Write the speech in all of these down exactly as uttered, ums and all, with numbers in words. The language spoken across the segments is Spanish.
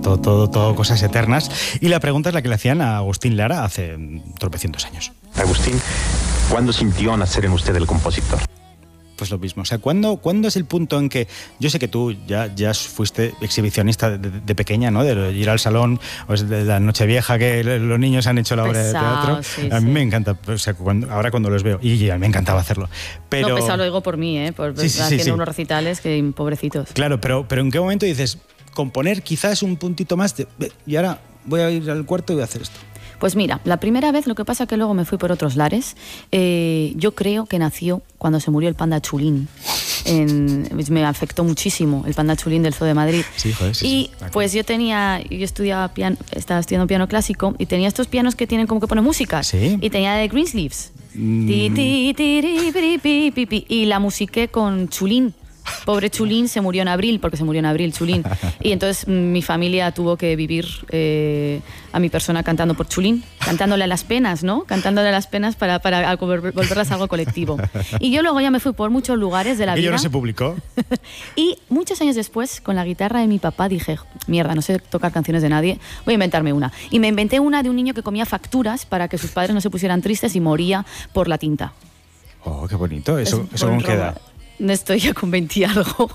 todo, todo, todo cosas eternas. Y la pregunta es la que le hacían a Agustín Lara hace tropecientos años. Agustín, ¿cuándo sintió nacer en usted el compositor? Pues lo mismo, o sea, ¿cuándo, ¿cuándo es el punto en que, yo sé que tú ya, ya fuiste exhibicionista de, de, de pequeña, ¿no? De ir al salón, o de la Nochevieja, que los niños han hecho la obra pesado, de teatro. Sí, a mí sí. me encanta, o sea, cuando, ahora cuando los veo, y ya me encantaba hacerlo. Pero... No, pesado lo digo por mí, ¿eh? Por, sí, sí, haciendo sí, sí. unos recitales que pobrecitos. Claro, pero, pero ¿en qué momento dices, componer quizás un puntito más de, y ahora voy a ir al cuarto y voy a hacer esto? Pues mira, la primera vez, lo que pasa es que luego me fui por otros lares. Eh, yo creo que nació cuando se murió el panda Chulín. En, me afectó muchísimo el panda Chulín del Zoo de Madrid. Sí, joder, sí, y sí, pues yo tenía, yo estudiaba piano, estaba estudiando piano clásico y tenía estos pianos que tienen como que ponen música. ¿Sí? Y tenía de Greensleeves. Mm. Ti, ti, ti, ri, pi, pi, pi, pi. Y la musiqué con Chulín. Pobre Chulín se murió en abril, porque se murió en abril Chulín. Y entonces mi familia tuvo que vivir eh, a mi persona cantando por Chulín, cantándole a las penas, ¿no? Cantándole a las penas para, para volverlas algo colectivo. Y yo luego ya me fui por muchos lugares de la ¿Y vida. yo no se publicó? Y muchos años después, con la guitarra de mi papá, dije, mierda, no sé tocar canciones de nadie, voy a inventarme una. Y me inventé una de un niño que comía facturas para que sus padres no se pusieran tristes y moría por la tinta. Oh, qué bonito. ¿Eso, Es eso con qué robo. edad? Estoy ya con veinte y algo.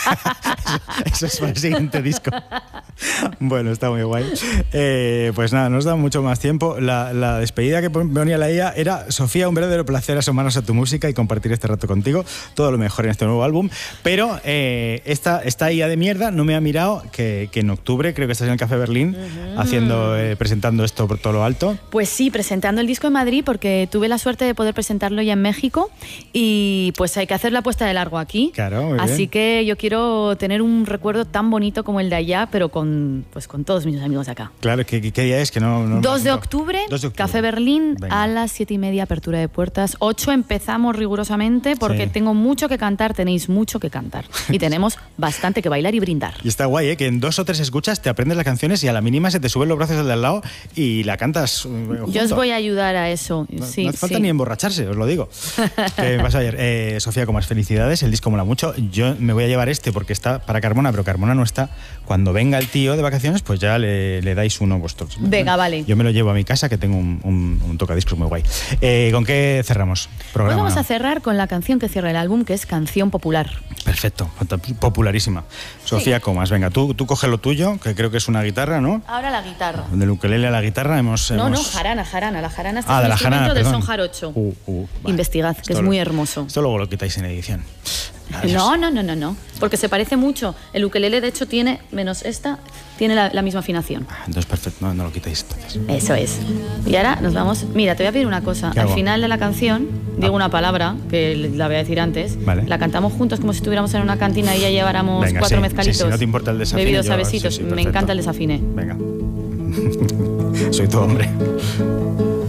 Eso es para el siguiente disco. Bueno, está muy guay. Eh, pues nada, nos da mucho más tiempo. La, la despedida que ponía la I A era: Sofía, un verdadero placer asomarnos a tu música y compartir este rato contigo. Todo lo mejor en este nuevo álbum. Pero eh, esta, esta I A de mierda no me ha mirado que, que en octubre creo que estás en el Café Berlín uh-huh. haciendo, eh, presentando esto por todo lo alto. Pues sí, presentando el disco en Madrid, porque tuve la suerte de poder presentarlo ya en México y pues hay que hacer la puesta de largo aquí. Claro, muy Así bien. que yo quiero tener un recuerdo tan bonito como el de allá, pero con, pues, con todos mis amigos de acá. Claro, ¿qué, qué día es? Que no, no dos de octubre, dos de octubre, Café Berlín, venga. A las siete y media, apertura de puertas. ocho empezamos rigurosamente porque Sí. tengo mucho que cantar, tenéis mucho que cantar. Y tenemos bastante que bailar y brindar. Y está guay, ¿eh? Que en dos o tres escuchas te aprendes las canciones y a la mínima se te suben los brazos al de al lado y la cantas eh, junto. Yo os voy a ayudar a eso. No, sí, no hace falta sí. ni emborracharse, os lo digo. ¿Qué pasa ayer? Eh, Sofía, con más felicidades, el disco mola mucho. Yo me voy a llevar este porque está para Carmona, pero Carmona no está. Cuando venga el tío de vacaciones, pues ya le, le dais uno vosotros. Venga, vale. Yo me lo llevo a mi casa, que tengo un, un, un tocadiscos muy guay. Eh, ¿Con qué cerramos? Programa, Pues vamos ¿no? a cerrar con la canción que cierra el álbum, que es Canción Popular. Perfecto, popularísima. Sofía Sí. Comas, venga, tú, tú coge lo tuyo, que creo que es una guitarra, ¿no? Ahora la guitarra. Del ukelele a la guitarra hemos... No, hemos... no, jarana, jarana. La jarana es Ah, un de la instrumento jarana, del perdón. son jarocho. Uh, uh, vale. Investigad, que Esto es lo- muy hermoso. Esto luego lo quitáis en edición. No, no, no, no, no. Porque se parece mucho. El ukelele, de hecho, tiene, menos esta, tiene la, la misma afinación. Ah, entonces, perfecto, no, no lo quitáis entonces. Eso es. Y ahora nos vamos... Mira, te voy a pedir una cosa. ¿Qué Al hago? final de la canción, digo Ah. una palabra, que la voy a decir antes. Vale. La cantamos juntos como si estuviéramos en una cantina y ya lleváramos Venga, cuatro sí, mezcalitos. sí, si no te importa el desafine, Bebidos yo- a besitos. sí, sí, Me perfecto. encanta el desafine. Venga. Soy tu hombre.